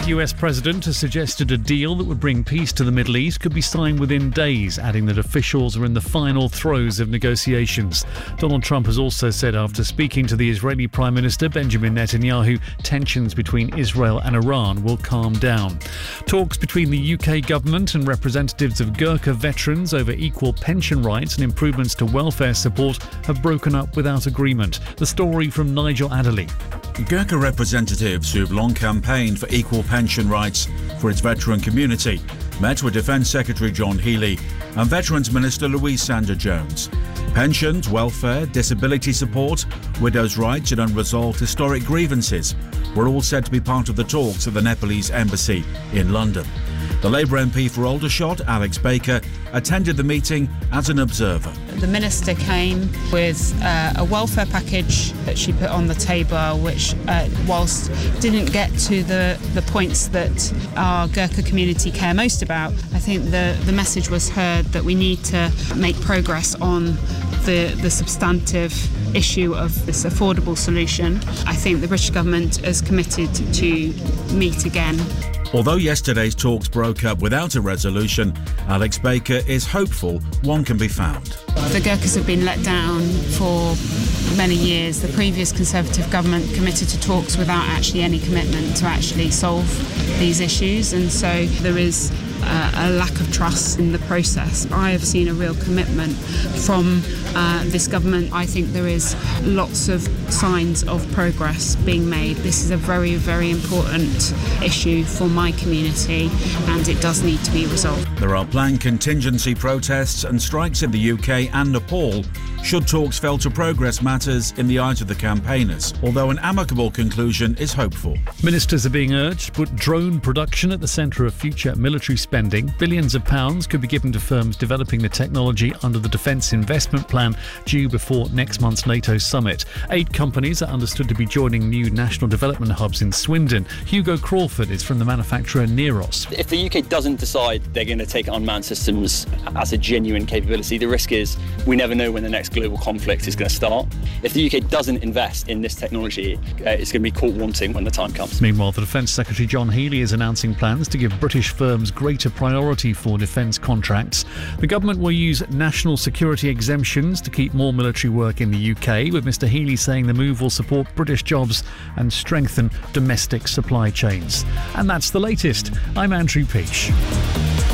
US President has suggested a deal that would bring peace to the Middle East could be signed within days, adding that officials are in the final throes of negotiations. Donald Trump has also said after speaking to the Israeli Prime Minister Benjamin Netanyahu, tensions between Israel and Iran will calm down. Talks between the UK government and representatives of Gurkha veterans over equal pension rights and improvements to welfare support have broken up without agreement. The story from Nigel Adderley. Gurkha representatives who've long campaigned for equal pension rights for its veteran community met with Defence Secretary John Healey and Veterans Minister Louise Sanders-Jones. Pensions, welfare, disability support, widows' rights and unresolved historic grievances were all said to be part of the talks at the Nepalese embassy in London. The Labour MP for Aldershot, Alex Baker, attended the meeting as an observer. The Minister came with a welfare package that she put on the table, which, whilst didn't get to the points that our Gurkha community care most about, I think the message was heard that we need to make progress on the substantive issue of this affordable solution. I think the British government is committed to meet again. Although yesterday's talks broke up without a resolution, Alex Baker is hopeful one can be found. The Gurkhas have been let down for many years. The previous Conservative government committed to talks without actually any commitment to actually solve these issues, and so there is a lack of trust in the process. I have seen a real commitment from this government. I think there is lots of signs of progress being made. This is a very, very important issue for my community, and it does need to be resolved. There are planned contingency protests and strikes in the UK and Nepal should talks fail to progress matters in the eyes of the campaigners, although an amicable conclusion is hopeful. Ministers are being urged to put drone production at the centre of future military spending. Billions of pounds could be given to firms developing the technology under the Defence Investment Plan due before next month's NATO summit. 8 companies are understood to be joining new national development hubs in Swindon. Hugo Crawford is from the manufacturer Neros. If the UK doesn't decide they're going to take unmanned systems as a genuine capability, the risk is we never know when the next global conflict is going to start. If the UK doesn't invest in this technology, it's going to be caught wanting when the time comes. Meanwhile, the Defence Secretary John Healey is announcing plans to give British firms greater priority for defence contracts. The government will use national security exemptions to keep more military work in the UK, with Mr Healey saying the move will support British jobs and strengthen domestic supply chains. And that's the latest. I'm Andrew Peach.